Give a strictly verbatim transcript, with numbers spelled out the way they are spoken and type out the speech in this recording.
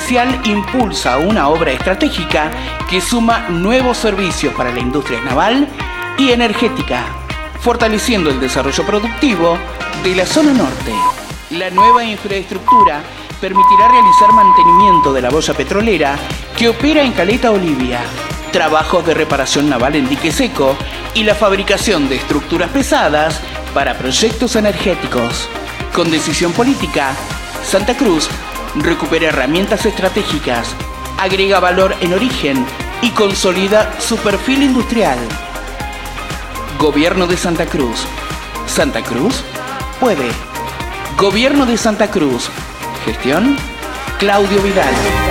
Provincial impulsa una obra estratégica que suma nuevos servicios para la industria naval y energética, fortaleciendo el desarrollo productivo de la zona norte. La nueva infraestructura permitirá realizar mantenimiento de la boya petrolera que opera en Caleta Olivia, trabajos de reparación naval en dique seco y la fabricación de estructuras pesadas para proyectos energéticos. Con decisión política, Santa Cruz recupera herramientas estratégicas, agrega valor en origen y consolida su perfil industrial. Gobierno de Santa Cruz. Santa Cruz puede. Gobierno de Santa Cruz. Gestión Claudio Vidal.